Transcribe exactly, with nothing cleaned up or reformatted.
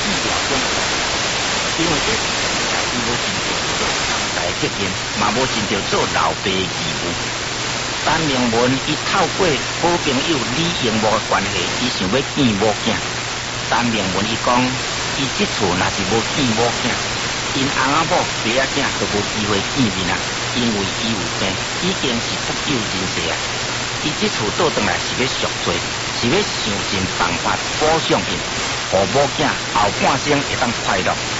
料中，因为这伊无真正做长大责任，嘛无真正做老爸的义务。陈明文伊透过好朋友李英武的关系，伊想要见某囝。陈明文伊讲，伊即厝若是无见某囝，因翁仔某爸仔囝都无机会见面啊，因为伊有病，已经是不救人世啊。伊即厝倒转来是要赎罪，是要想尽办法补偿因，互某囝后半生会当快乐。